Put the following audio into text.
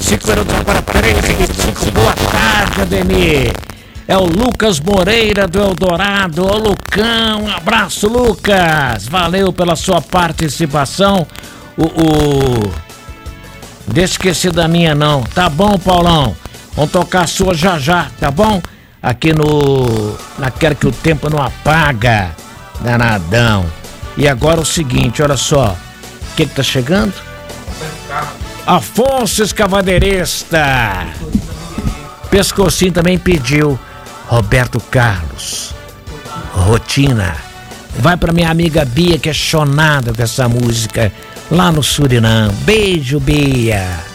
5 para 3h25. Boa tarde, Ademir. É o Lucas Moreira do Eldorado. Ô, Lucão, um abraço, Lucas. Valeu pela sua participação. Deixa esquecer da minha, não. Tá bom, Paulão? Vamos tocar a sua já, tá bom? Aqui naquela que o tempo não apaga. Danadão. E agora o seguinte, olha só. O que tá chegando? Afonso Escavadeirista. Pescocinho também pediu. Roberto Carlos. Rotina. Vai pra minha amiga Bia, que é chonada com essa música lá no Suriname. Beijo, Bia.